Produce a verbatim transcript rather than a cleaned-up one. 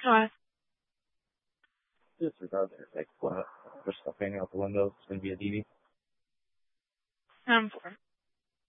Hi. Disregard their like what push stuff hanging out the window. It's gonna be a D V. I'm for.